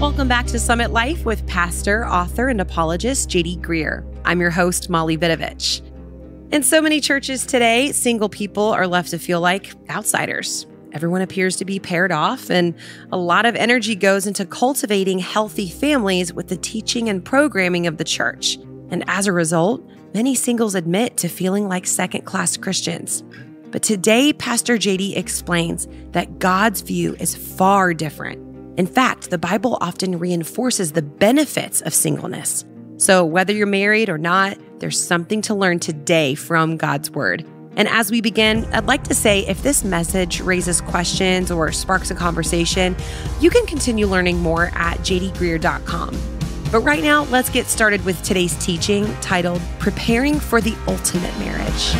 Welcome back to Summit Life with pastor, author, and apologist J.D. Greear. I'm your host, Molly Vidovich. In so many churches today, single people are left to feel like outsiders. Everyone appears to be paired off, and a lot of energy goes into cultivating healthy families with the teaching and programming of the church. And as a result, many singles admit to feeling like second-class Christians. But today, Pastor JD explains that God's view is far different. In fact, the Bible often reinforces the benefits of singleness. So whether you're married or not, there's something to learn today from God's Word. And as we begin, I'd like to say if this message raises questions or sparks a conversation, you can continue learning more at jdgreear.com. But right now, let's get started with today's teaching titled, Preparing for the Ultimate Marriage.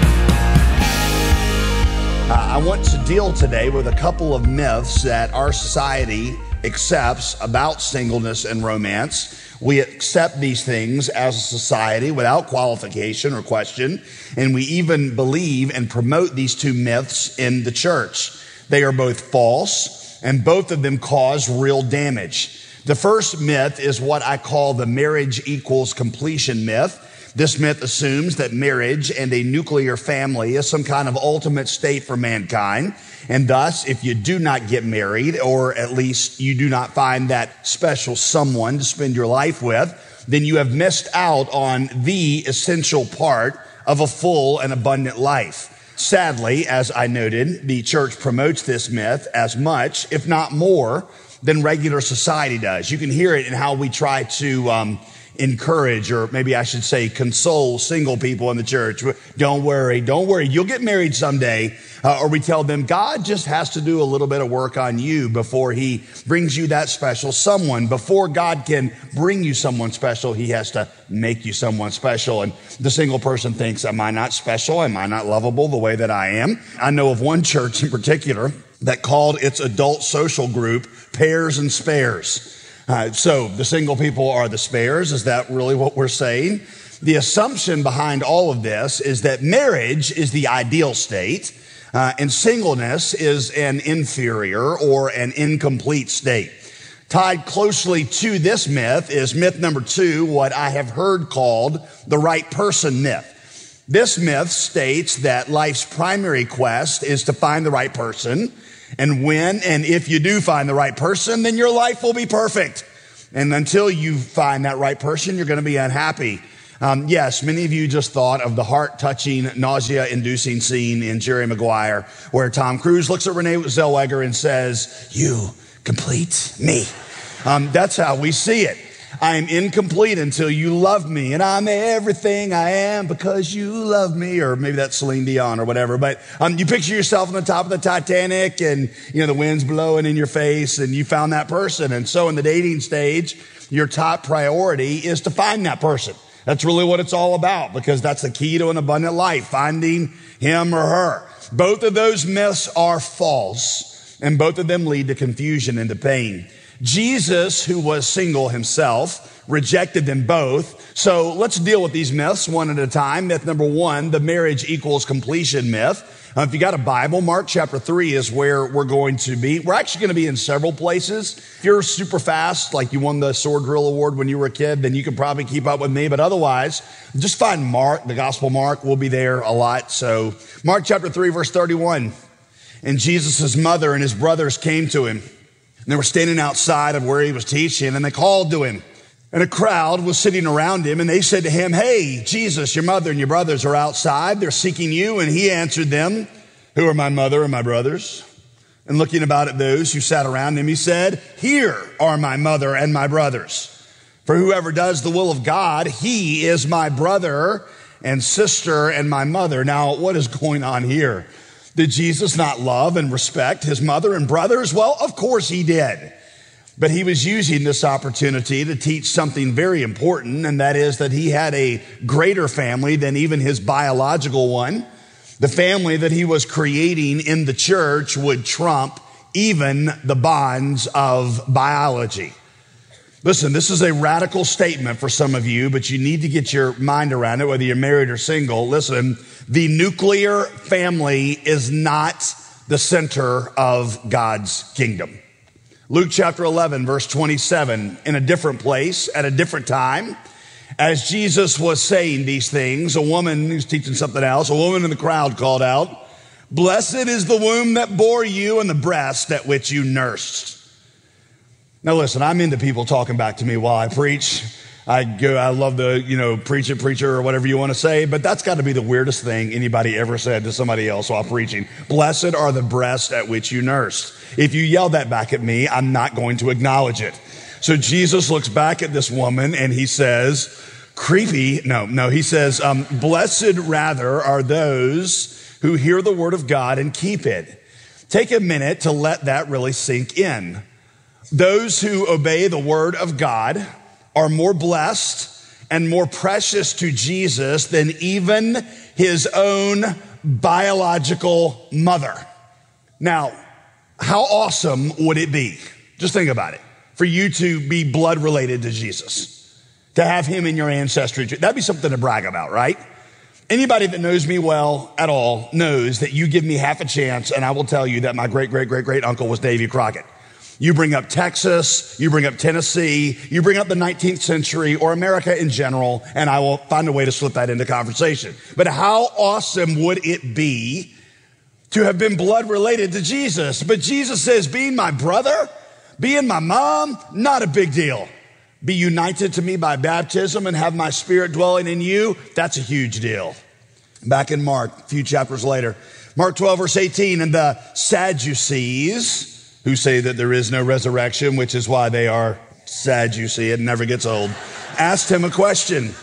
I want to deal today with a couple of myths that our society accepts about singleness and romance. We accept these things as a society without qualification or question, and we even believe and promote these two myths in the church. They are both false, and both of them cause real damage. The first myth is what I call the marriage equals completion myth. This myth assumes that marriage and a nuclear family is some kind of ultimate state for mankind. And thus, if you do not get married, or at least you do not find that special someone to spend your life with, then you have missed out on the essential part of a full and abundant life. Sadly, as I noted, the church promotes this myth as much, if not more, than regular society does. You can hear it in how we try to encourage, or maybe I should say console single people in the church. Don't worry, you'll get married someday. Or we tell them God just has to do a little bit of work on you before he brings you that special someone. Before God can bring you someone special, he has to make you someone special. And the single person thinks, am I not special? Am I not lovable the way that I am? I know of one church in particular that called its adult social group Pairs and Spares. So the single people are the spares. Is that really what we're saying? The assumption behind all of this is that marriage is the ideal state, and singleness is an inferior or an incomplete state. Tied closely to this myth is myth number 2, what I have heard called the right person myth. This myth states that life's primary quest is to find the right person. And when and if you do find the right person, then your life will be perfect. And until you find that right person, you're going to be unhappy. Yes, many of you just thought of the heart-touching, nausea-inducing scene in Jerry Maguire, where Tom Cruise looks at Renee Zellweger and says, "You complete me." That's how we see it. I am incomplete until you love me, and I'm everything I am because you love me. Or maybe that's Celine Dion or whatever. But you picture yourself on the top of the Titanic, and the wind's blowing in your face, and you found that person. And so in the dating stage, your top priority is to find that person. That's really what it's all about, because that's the key to an abundant life, finding him or her. Both of those myths are false, and both of them lead to confusion and to pain. Jesus, who was single himself, rejected them both. So let's deal with these myths one at a time. Myth number 1, the marriage equals completion myth. If you got a Bible, Mark chapter 3 is where we're going to be. We're actually going to be in several places. If you're super fast, like you won the Sword Drill Award when you were a kid, then you can probably keep up with me. But otherwise, just find Mark, the Gospel Mark. We'll be there a lot. So Mark chapter 3, verse 31. And Jesus' mother and his brothers came to him. And they were standing outside of where he was teaching, and they called to him. And a crowd was sitting around him, and they said to him, "Hey, Jesus, your mother and your brothers are outside. They're seeking you." And he answered them, "Who are my mother and my brothers?" And looking about at those who sat around him, he said, "Here are my mother and my brothers. For whoever does the will of God, he is my brother and sister and my mother." Now, what is going on here? Did Jesus not love and respect his mother and brothers? Well, of course he did. But he was using this opportunity to teach something very important, and that is that he had a greater family than even his biological one. The family that he was creating in the church would trump even the bonds of biology. Listen, this is a radical statement for some of you, but you need to get your mind around it, whether you're married or single. Listen, the nuclear family is not the center of God's kingdom. Luke chapter 11, verse 27, in a different place, at a different time, as Jesus was saying these things, a woman who's teaching something else, a woman in the crowd called out, "Blessed is the womb that bore you and the breast at which you nursed." Now listen, I'm into people talking back to me while I preach. I love the, preacher, or whatever you want to say, but that's got to be the weirdest thing anybody ever said to somebody else while preaching. Blessed are the breasts at which you nursed. If you yell that back at me, I'm not going to acknowledge it. So Jesus looks back at this woman and he says, he says, blessed rather are those who hear the word of God and keep it. Take a minute to let that really sink in. Those who obey the word of God are more blessed and more precious to Jesus than even his own biological mother. Now, how awesome would it be? Just think about it. For you to be blood related to Jesus, to have him in your ancestry. That'd be something to brag about, right? Anybody that knows me well at all knows that you give me half a chance and I will tell you that my great uncle was Davy Crockett. You bring up Texas, you bring up Tennessee, you bring up the 19th century or America in general, and I will find a way to slip that into conversation. But how awesome would it be to have been blood related to Jesus? But Jesus says, being my brother, being my mom, not a big deal. Be united to me by baptism and have my spirit dwelling in you, that's a huge deal. Back in Mark, a few chapters later, Mark 12, verse 18, and the Sadducees, who say that there is no resurrection, which is why they are sad, you see, it never gets old, asked him a question.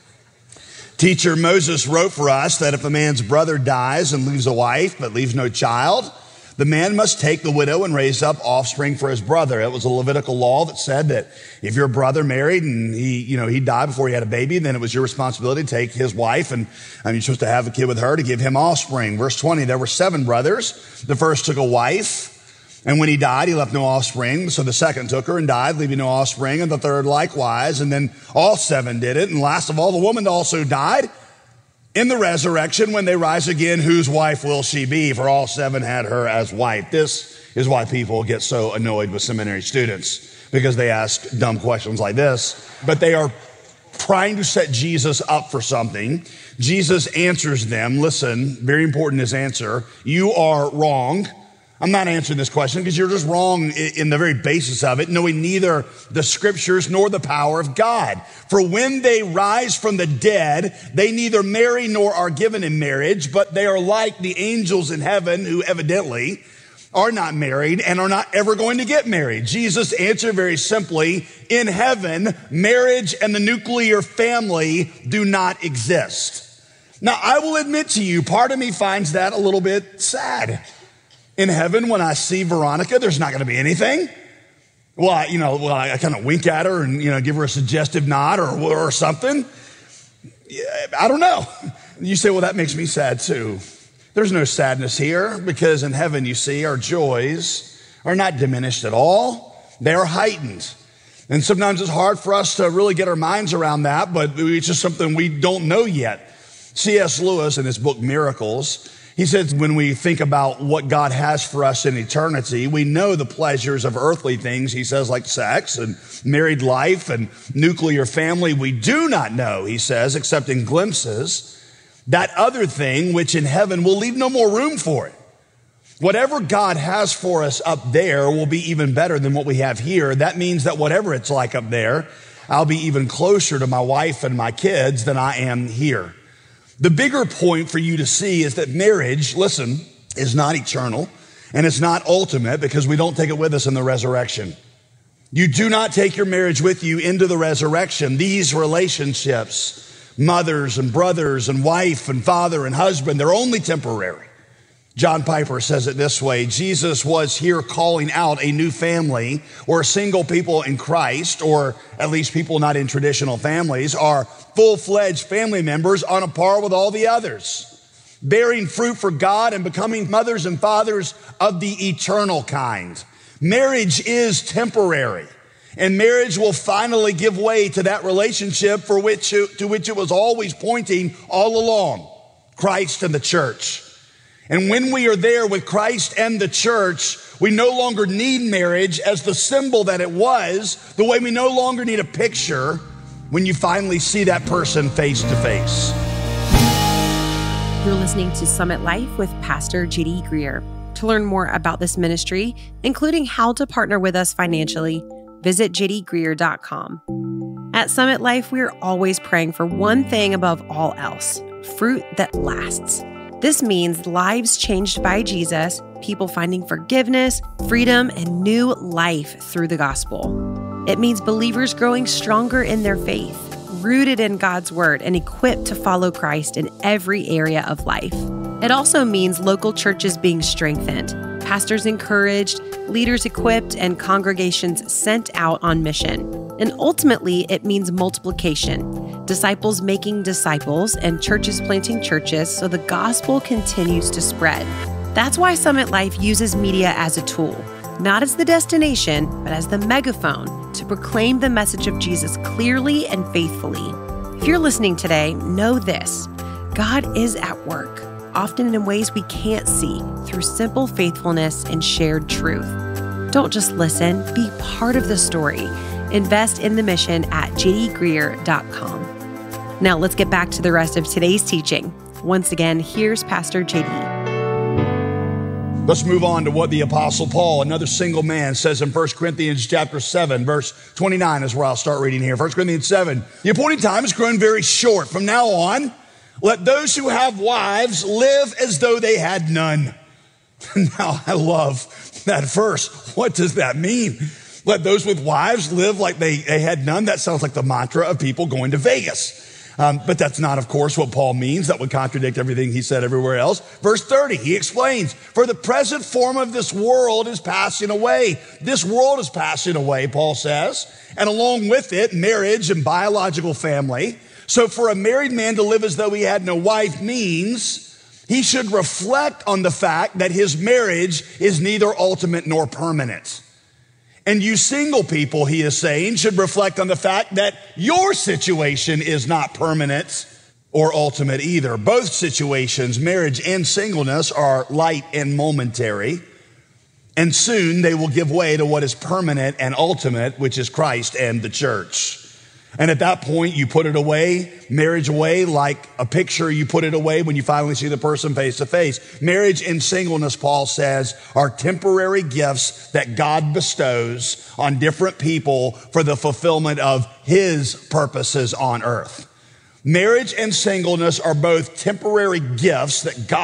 Teacher, Moses wrote for us that if a man's brother dies and leaves a wife but leaves no child, the man must take the widow and raise up offspring for his brother. It was a Levitical law that said that if your brother married and he died before he had a baby, then it was your responsibility to take his wife and you're supposed to have a kid with her to give him offspring. Verse 20, there were 7 brothers. The first took a wife, and when he died, he left no offspring. So the second took her and died, leaving no offspring, and the third likewise. And then all 7 did it. And last of all, the woman also died. In the resurrection, when they rise again, whose wife will she be? For all 7 had her as wife. This is why people get so annoyed with seminary students, because they ask dumb questions like this. But they are trying to set Jesus up for something. Jesus answers them. Listen, very important, his answer. You are wrong. I'm not answering this question because you're just wrong in the very basis of it, knowing neither the scriptures nor the power of God. For when they rise from the dead, they neither marry nor are given in marriage, but they are like the angels in heaven who evidently are not married and are not ever going to get married. Jesus answered very simply, in heaven, marriage and the nuclear family do not exist. Now, I will admit to you, part of me finds that a little bit sad. In heaven, when I see Veronica, there's not going to be anything. Well, I kind of wink at her and, give her a suggestive nod or something. I don't know. You say, well, that makes me sad too. There's no sadness here because in heaven, you see, our joys are not diminished at all. They are heightened. And sometimes it's hard for us to really get our minds around that, but it's just something we don't know yet. C.S. Lewis, in his book Miracles, he says when we think about what God has for us in eternity, we know the pleasures of earthly things, he says, like sex and married life and nuclear family. We do not know, he says, except in glimpses, that other thing which in heaven will leave no more room for it. Whatever God has for us up there will be even better than what we have here. That means that whatever it's like up there, I'll be even closer to my wife and my kids than I am here. The bigger point for you to see is that marriage, listen, is not eternal and it's not ultimate because we don't take it with us in the resurrection. You do not take your marriage with you into the resurrection. These relationships, mothers and brothers and wife and father and husband, they're only temporary. John Piper says it this way: Jesus was here calling out a new family where single people in Christ, or at least people not in traditional families, are full-fledged family members on a par with all the others, bearing fruit for God and becoming mothers and fathers of the eternal kind. Marriage is temporary, and marriage will finally give way to that relationship to which it was always pointing all along, Christ and the church. And when we are there with Christ and the church, We no longer need marriage as the symbol that it was, the way we no longer need a picture when you finally see that person face to face. You're listening to Summit Life with Pastor J.D. Greear. To learn more about this ministry, including how to partner with us financially, visit jdgreear.com. At Summit Life, we're always praying for one thing above all else: fruit that lasts. This means lives changed by Jesus, people finding forgiveness, freedom, and new life through the gospel. It means believers growing stronger in their faith, rooted in God's word, and equipped to follow Christ in every area of life. It also means local churches being strengthened, pastors encouraged, leaders equipped, and congregations sent out on mission. And ultimately, it means multiplication, disciples making disciples, and churches planting churches so the gospel continues to spread. That's why Summit Life uses media as a tool, not as the destination, but as the megaphone to proclaim the message of Jesus clearly and faithfully. If you're listening today, know this: God is at work, often in ways we can't see, through simple faithfulness and shared truth. Don't just listen, be part of the story. Invest in the mission at jdgreear.com. Now let's get back to the rest of today's teaching. Once again, here's Pastor J.D. Let's move on to what the Apostle Paul, another single man, says in 1 Corinthians chapter 7, verse 29 is where I'll start reading here. 1 Corinthians 7, the appointed time has grown very short. From now on, let those who have wives live as though they had none. Now, I love that verse. What does that mean? Let those with wives live like they had none. That sounds like the mantra of people going to Vegas. But that's not, of course, what Paul means. That would contradict everything he said everywhere else. Verse 30, he explains, for the present form of this world is passing away. This world is passing away, Paul says. And along with it, marriage and biological family. So for a married man to live as though he had no wife means he should reflect on the fact that his marriage is neither ultimate nor permanent. And you single people, he is saying, should reflect on the fact that your situation is not permanent or ultimate either. Both situations, marriage and singleness, are light and momentary. And soon they will give way to what is permanent and ultimate, which is Christ and the church. And at that point, you put it away, marriage away, like a picture, you put it away when you finally see the person face to face. Marriage and singleness, Paul says, are temporary gifts that God bestows on different people for the fulfillment of his purposes on earth. Marriage and singleness are both temporary gifts that God